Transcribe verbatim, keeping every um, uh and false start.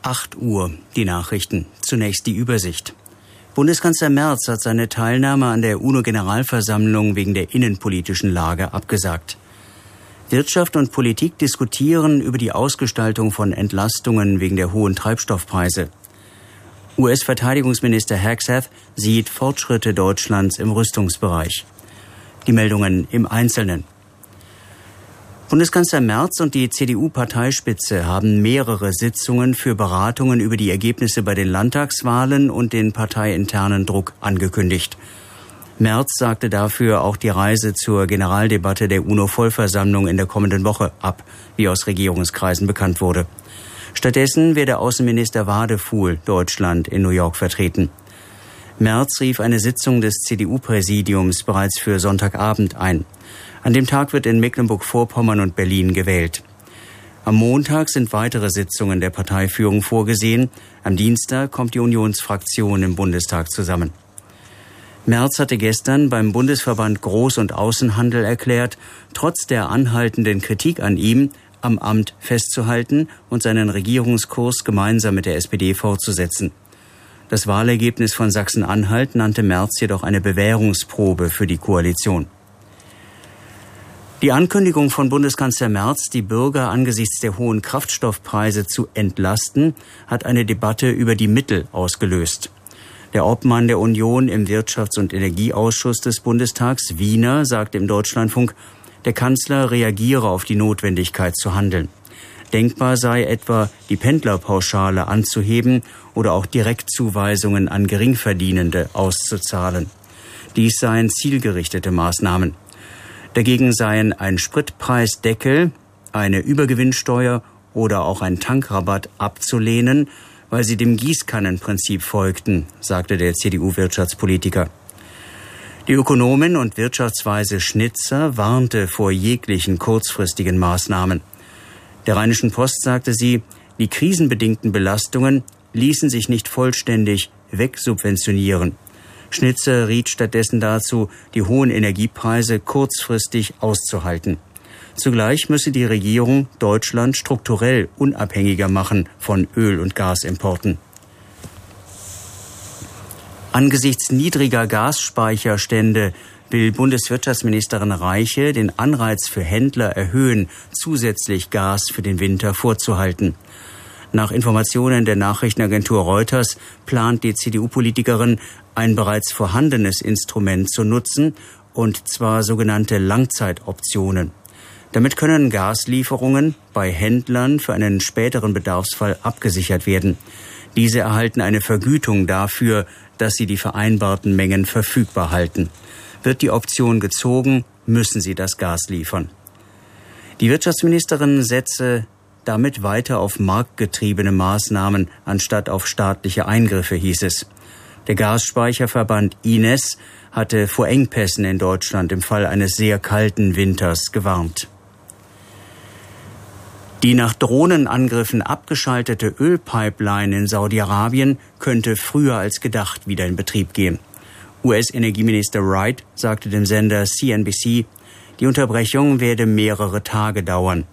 acht Uhr, die Nachrichten. Zunächst die Übersicht. Bundeskanzler Merz hat seine Teilnahme an der UNO-Generalversammlung wegen der innenpolitischen Lage abgesagt. Wirtschaft und Politik diskutieren über die Ausgestaltung von Entlastungen wegen der hohen Treibstoffpreise. U S-Verteidigungsminister Hegseth sieht Fortschritte Deutschlands im Rüstungsbereich. Die Meldungen im Einzelnen. Bundeskanzler Merz und die C D U-Parteispitze haben mehrere Sitzungen für Beratungen über die Ergebnisse bei den Landtagswahlen und den parteiinternen Druck angekündigt. Merz sagte dafür auch die Reise zur Generaldebatte der UNO-Vollversammlung in der kommenden Woche ab, wie aus Regierungskreisen bekannt wurde. Stattdessen werde Außenminister Wadefuhl Deutschland in New York vertreten. Merz rief eine Sitzung des C D U-Präsidiums bereits für Sonntagabend ein. An dem Tag wird in Mecklenburg-Vorpommern und Berlin gewählt. Am Montag sind weitere Sitzungen der Parteiführung vorgesehen. Am Dienstag kommt die Unionsfraktion im Bundestag zusammen. Merz hatte gestern beim Bundesverband Groß- und Außenhandel erklärt, trotz der anhaltenden Kritik an ihm am Amt festzuhalten und seinen Regierungskurs gemeinsam mit der S P D fortzusetzen. Das Wahlergebnis von Sachsen-Anhalt nannte Merz jedoch eine Bewährungsprobe für die Koalition. Die Ankündigung von Bundeskanzler Merz, die Bürger angesichts der hohen Kraftstoffpreise zu entlasten, hat eine Debatte über die Mittel ausgelöst. Der Obmann der Union im Wirtschafts- und Energieausschuss des Bundestags, Wiener, sagte im Deutschlandfunk, der Kanzler reagiere auf die Notwendigkeit zu handeln. Denkbar sei etwa, die Pendlerpauschale anzuheben oder auch Direktzuweisungen an Geringverdienende auszuzahlen. Dies seien zielgerichtete Maßnahmen. Dagegen seien ein Spritpreisdeckel, eine Übergewinnsteuer oder auch ein Tankrabatt abzulehnen, weil sie dem Gießkannenprinzip folgten, sagte der C D U-Wirtschaftspolitiker. Die Ökonomin und Wirtschaftsweise Schnitzer warnte vor jeglichen kurzfristigen Maßnahmen. Der Rheinischen Post sagte sie, die krisenbedingten Belastungen ließen sich nicht vollständig wegsubventionieren. Schnitzer riet stattdessen dazu, die hohen Energiepreise kurzfristig auszuhalten. Zugleich müsse die Regierung Deutschland strukturell unabhängiger machen von Öl- und Gasimporten. Angesichts niedriger Gasspeicherstände will Bundeswirtschaftsministerin Reiche den Anreiz für Händler erhöhen, zusätzlich Gas für den Winter vorzuhalten. Nach Informationen der Nachrichtenagentur Reuters plant die C D U-Politikerin, ein bereits vorhandenes Instrument zu nutzen, und zwar sogenannte Langzeitoptionen. Damit können Gaslieferungen bei Händlern für einen späteren Bedarfsfall abgesichert werden. Diese erhalten eine Vergütung dafür, dass sie die vereinbarten Mengen verfügbar halten. Wird die Option gezogen, müssen sie das Gas liefern. Die Wirtschaftsministerin setze damit weiter auf marktgetriebene Maßnahmen anstatt auf staatliche Eingriffe, hieß es. Der Gasspeicherverband I N E S hatte vor Engpässen in Deutschland im Fall eines sehr kalten Winters gewarnt. Die nach Drohnenangriffen abgeschaltete Ölpipeline in Saudi-Arabien könnte früher als gedacht wieder in Betrieb gehen. U S-Energieminister Wright sagte dem Sender C N B C, die Unterbrechung werde mehrere Tage dauern.